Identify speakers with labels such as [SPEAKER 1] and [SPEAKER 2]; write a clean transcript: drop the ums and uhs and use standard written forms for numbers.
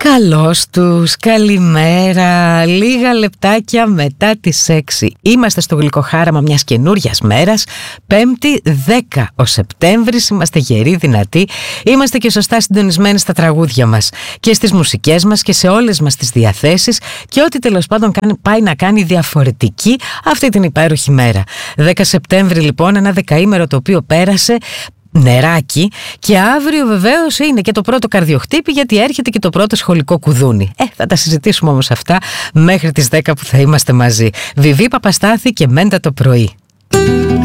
[SPEAKER 1] Καλώς τους, καλημέρα, λίγα λεπτάκια μετά τις 6. Είμαστε στο γλυκοχάραμα μιας καινούριας μέρας, 5η 10 ο Σεπτέμβρης, είμαστε γεροί, δυνατοί, είμαστε και σωστά συντονισμένοι στα τραγούδια μας και στις μουσικές μας και σε όλες μας τις διαθέσεις και ό,τι τέλος πάντων πάει να κάνει διαφορετική αυτή την υπέροχη μέρα. 10 Σεπτέμβρη λοιπόν, ένα δεκαήμερο το οποίο πέρασε νεράκι και αύριο βεβαίως είναι και το πρώτο καρδιοχτύπη, γιατί έρχεται και το πρώτο σχολικό κουδούνι. Θα τα συζητήσουμε όμως αυτά μέχρι τις 10 που θα είμαστε μαζί. Βιβί Παπαστάθη και Μέντα το πρωί.